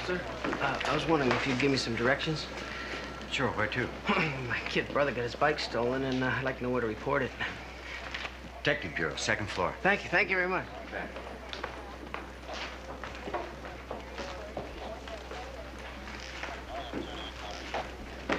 sir? I was wondering if you'd give me some directions. Sure, where to? My kid brother got his bike stolen, and I'd like to know where to report it. Detective Bureau, second floor. Thank you very much.